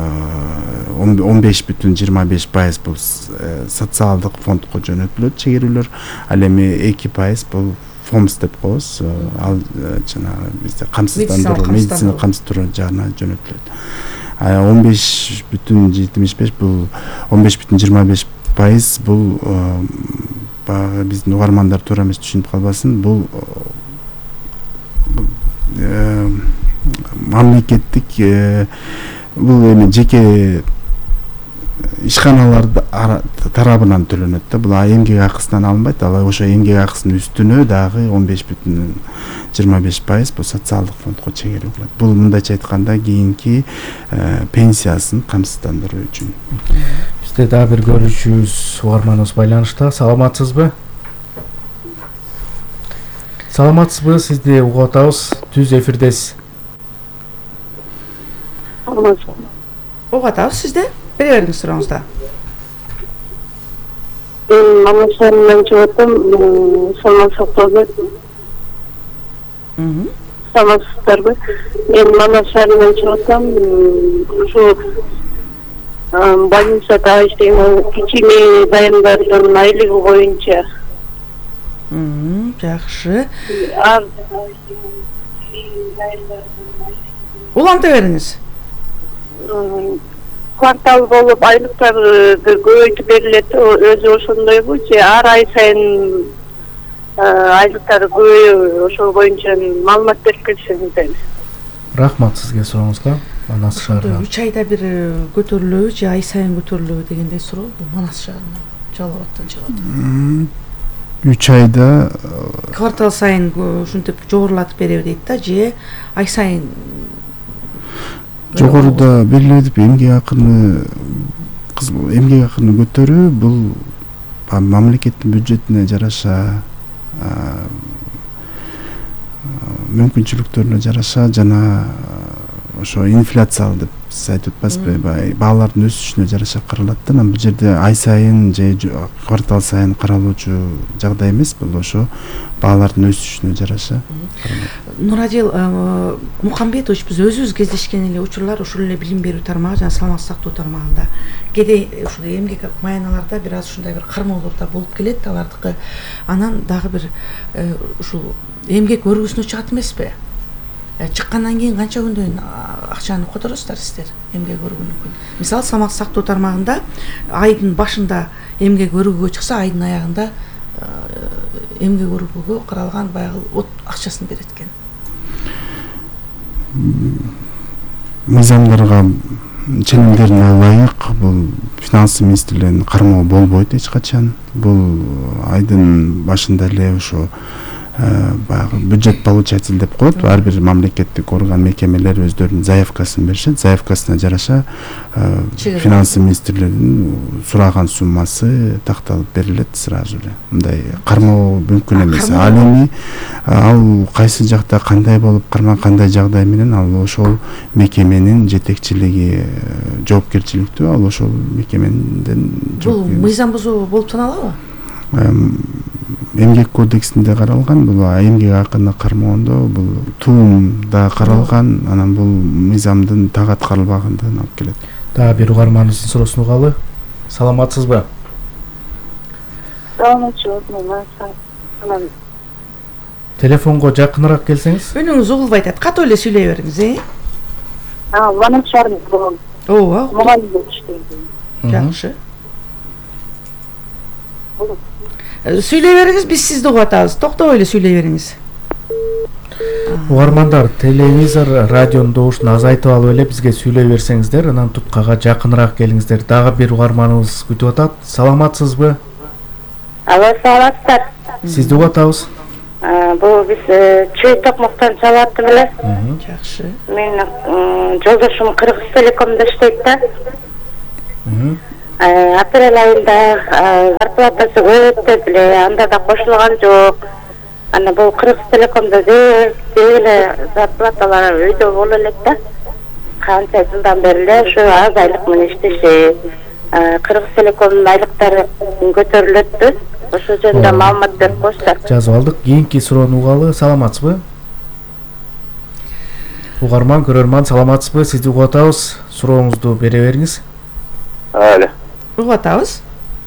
15,25% бул социалдык фондко жөнөтүлөт чегерүүлөр. Ал эми 2% бул фомс деп коебуз. Ал жанагы бизде камсыздандыруу, медицина камсыздандыруу жагына жөнөтүлөт. 15,75 бул 15,25% бул багы биздин угармандар туура эмес түшүнүп калбасын. Бул мамлекеттик бул эми жеке ишканалар тарабынан төлөнөт да. Бул эмгек акысынан алынбайт. Ал ошо эмгек акысынын үстүнө дагы 15,25% бул социалдык фондко чегерүү кылат. Бул мындайча айтканда кийинки пенсиясын камсыздандыруу үчүн. Бизде дагы бир көрүүчүбүз угарманыбыз байланышта. Саламатсызбы? Саламатсызбы? Сизди угуп атабыз. Түз эфирдесиз. Угуп атабыз сизди. Бере бериңиз сурооңузду. Мама шаарынан чыгып аттым, саламат сактоодо. Саламатсыздарбы? Мен Мама шаарынан чыгып аттым, ушу больницада иштейм, кичине дайындардын айлыгы боюнча. Жакшы. Уланта бериңиз. Квартал болуп айлыктарды көбөйтүп берилет, өзү ошондойбу же ар ай сайын айлыктар көбөйөбү? Ошол боюнча маалымат берип кетсеңиздер. Рахмат сизге сурооңузга. Манас шаарынан 3 айда бир көтөрүлөбү же ай сайын көтөрүлөбү дегендей суроо. Бул Манас шаарынан Жалал абадтан чыгат. 3 айда Квартал сайын ушинтип жогорулатып береби дейт да, же ай сайын жогоруда белгилеп эмгек акыны көтөрүү бул мамлекеттин бюджетине жараша, мүмкүнчүлүктөрүнө жараша жана ошо инфляциялы деп сиз айтып атпайсызбы, баалардын өсүшүнө жараша каралат да. Бул жерде ай сайын же квартал сайын каралуучу жагдай эмес, бул ошо баалардын өсүшүнө жараша. Нурадил Мухамбетович, биз өзүбүз кездешкен эле учурлар ушул эле билим берүү тармагы жана саламаттык сактоо тармагында кээде ушул эмгек майналарда бир аз ушундай бир кармоолор да болуп келет алардыкы. Анан дагы бир ушул эмгек өргүсүнө чыгат эмеспи? Чыккандан кийин канча күндөн акчаны которосуздар сиздер эмгек өргүнүн? Мисалы саламаттык сактоо тармагында айдын башында эмгек өргүгө чыкса, айдын аягында эмгек өргүгө каралган баягы от акчасын берет экен. Мыйзамдарга ченемдерине ылайык бул финансы министрлигинин кармоо болбойт эч качан. Бул айдын башында эле ошо баягы бюджет получатель деп коет. Ар бир мамлекеттик орган, мекемелер өздөрүнүн заявкасын беришет. Заявкасына жараша финансы министрлигинин сураган суммасы такталып берилет сразу эле. Мындай кармоо мүмкүн эмес. Ал эми ал кайсы жакта кандай болуп карман, кандай жагдай менен ал ошол мекеменин жетекчилиги жоопкерчиликтүү, ал ошол мекемеден. Бул мыйзам бузуу болуп саналабы? Эмгек кодексинде каралган, бул эмгек акыны кармоондо бул туумда каралган, анан бул мыйзамдын так аткарылбагандыгын алып келет. Дагы бир угарманыбыздын суроосун угалы. Телефонго жакыныраак келсеңиз. Үнүңүз угулбай атат. Катуу эле сүйлөй бериңиз, Волонтерлар болом. Ооба. Мугалим болуп иштейм. Жакшы. Сүйлөй бериңиз, биз сизди угуп атабыз. Токтобой эле сүйлөй бериңиз. Угармандар, телевизор, радионун добушун азайтып алып эле бизге сүйлөй берсеңиздер, анан туткага жакыныраак келиңиздер. Дагы бир угарманыбыз күтүп атат. Саламатсызбы? Алла саламатсыздар. Сизди угуп атабыз. Бул биз чүй токмоктон чалаттым эле. Жакшы. Менин жолдошум Кыргыз Телекомдо иштейт да. Апрель айында зарплатасы өтөп эле, анда да кошулган жок. Ана бул Кыргыз Телекомдо деле зарплаталар өйдө боло элек да. Канча жылдан бери эле ушу аз айлык менен иштешет. Кыргыз Телекомдун айлыктары көтөрүлөттү. Ошо жөнүндө маалымат берип коюштар. Жазып алдык. Кийинки суроону угалы. Саламатсызбы? Угарман, көрөрман, саламатсызбы? Сизди угуп атабыз. Сурооңузду бере бериңиз. Угуп атабыз.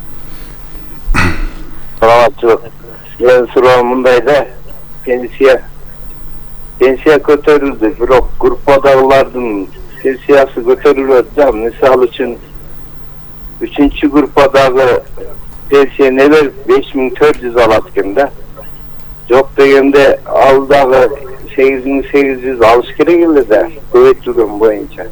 Саламатчылык. Мен суроом мындай да, пенсия көтөрүлдү, бирок группадагылардын пенсиясы көтөрүлөт да. Мисалы үчүн 3-чү группадагы пенсия небе 5400 алат экен да. Жок дегенде ал дагы 8800 алыш керек эле да, көбөйтүлгөн боюнча.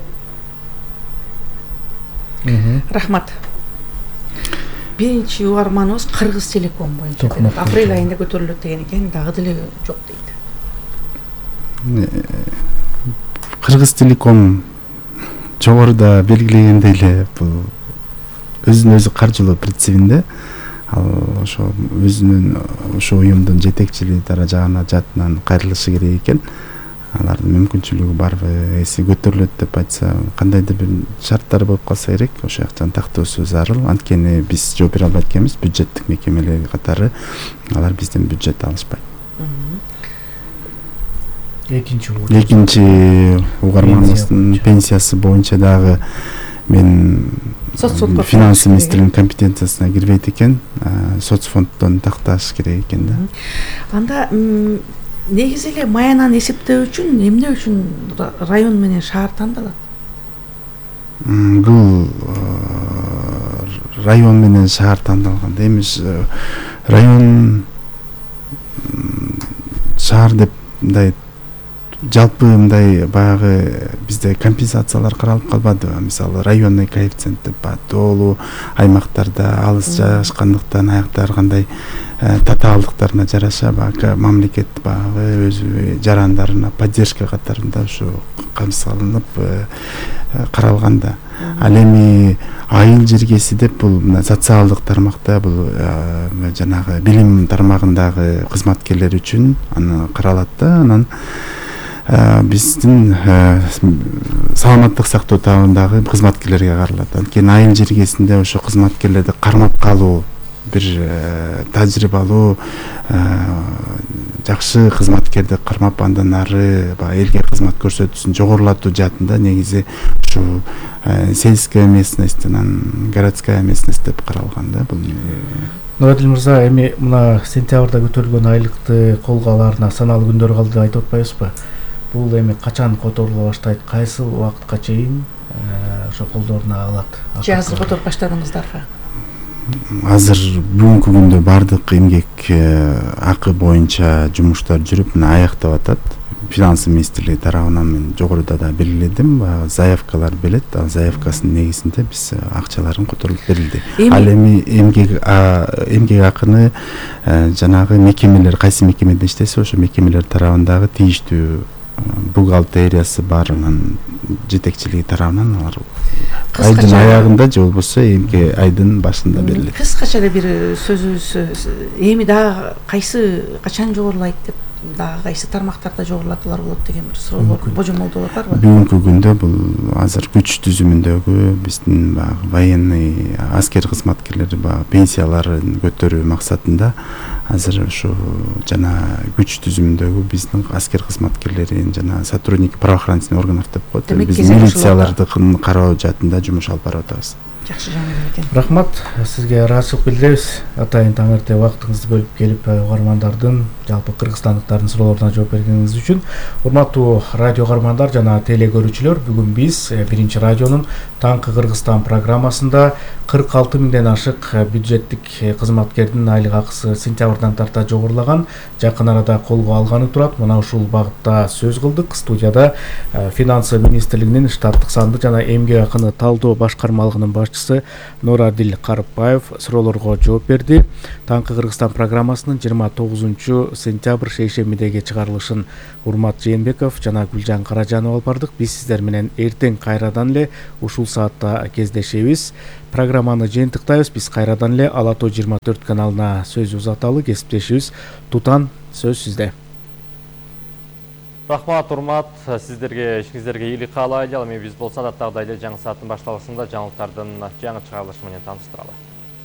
Рахмат. Биринчи угарманыбыз Кыргыз Телеком боюнча. Апрель айында көтөрүлөт деген экен, дагы деле жок дейт. Кыргыз Телеком жогоруда белгилегендей эле бул өзүнүн өзү каржылоо принцибинде, ал ошо өзүнүн ошо уюмдун жетекчилиги жагынан кайрылышы керек экен. Алардын мүмкүнчүлүгү барбы, эси көтөрүлөт деп айтса, кандайдыр бир шарттар болуп калса керек, ошол жактан тактоосу зарыл. Анткени биз жооп бере албайт экенбиз, бюджеттик мекемелер катары алар бизден бюджет алышпайт. Экинчи угарманыбыздын пенсиясы боюнча дагы мен финанс министринин компетенциясына кирбейт экен, соцфонддон такташ керек экен да. Анда негизи эле маянаны эсептөө үчүн эмне үчүн район менен шаар тандалат? Бул район менен шаар тандалганда эмес, район шаар деп мындай жалпы мындай баягы бизде компенсациялар каралып калбадыбы? Мисалы районный коэффициент деп тоолуу аймактарда алыс жайгашкандыктан аяктар кандай татаалдыктарына жараша баягы мамлекет баягы өз жарандарына поддержка катарында ушу камсалынып каралганда. Ал эми айыл жергеси деп бул социалдык тармакта бул жанагы билим тармагындагы кызматкерлер үчүн аны каралат да. Анан биздин саламаттык сактоо табындагы кызматкерлерге каралат. Анткени айыл жергесинде ошо кызматкерлерди кармап калуу, бир тажрыйбалуу жакшы кызматкерди кармап андан ары элге кызмат көрсөтүүсүн жогорулатуу жаатында негизи ушу сельская местность, анан городская местность деп каралган да. Бул Нурадил мырза, эми мына сентябрда көтөрүлгөн айлыкты колго алаарына саналуу күндөр калды деп айтып атпайбызбы? Бул эми качан которула баштайт, кайсы убакытка чейин ошо колдоруна алат? Азыр которуп баштадыңыздарбы? Азыр бүгүнкү күндө бардык эмгек акы боюнча жумуштар жүрүп, мына аяктап атат. Финанс министрлиги тарабынан мен жогоруда да белгиледим, заявкалар белет, ал заявкасынын негизинде биз акчаларын которуп берилди. Ал эми эмгек акыны жанагы мекемелер, кайсы мекемеде иштесе ошо мекемелер тарабындагы тийиштүү бухгалтериясы бар, анан жетекчилиги тарабынан алар айдын аягында же болбосо эмки айдын башында берилет. Кыскача эле бир сөзүбүз эми дагы кайсы качан жогорулайт деп, дагы кайсы тармактарда жогорулатуулар болот деген бир суроолор, божомолдоолор барбы? Бүгүнкү күндө бул азыр күч түзүмүндөгү биздин военный аскер кызматкерлери пенсияларын көтөрүү максатында азыр ушу жана күч түзүмүндөгү биздин аскер кызматкерлерин жана сотрудники правоохранительных органов деп коет, биз милицияларды кароо жаатында жумуш алып барып атабыз. жакшы жаңылык экен. Рахмат, сизге ыраазычылык билдиребиз. Атайын таң эрте убактыңызды бөлүп келип угармандардын, жалпы кыргызстандыктардын суроолоруна жооп бергениңиз үчүн. Урматтуу радио угармандар жана теле көрүүчүлөр, бүгүн биз Биринчи радионун Таңкы Кыргызстан программасында 46 миңден ашык бюджеттик кызматкердин айлык акысы сентябрдан тарта жогорулаган, жакын арада колго алганы турат. Мына ушул багытта сөз кылдык. Студияда Финансы министрлигинин штаттык санды жана эмгек акыны талдоо башкармалыгынын башчысы Нурадил Карыпбаев суроолорго жооп берди. Таңкы Кыргызстан программасынын 29 сентябрь шейшембидеги чыгарылышын Урмат Жээнбеков жана Гүлжан Каражанова алып бардык. Биз сиздер менен эртең кайрадан эле ушул саатта кездешебиз. Программаны жыйынтыктайбыз. Биз кайрадан эле Ала Тоо 24 каналына сөз узаталы. Кесиптешибиз Тутан, сөз сизде. Рахмат, Урмат, сиздерге ишиңиздерге ийгилик каалайлы. Ал эми биз болсо адаттагыдай эле жаңы сааттын башталышында жаңылыктардын жаңы чыгарылышы менен тааныштыралы.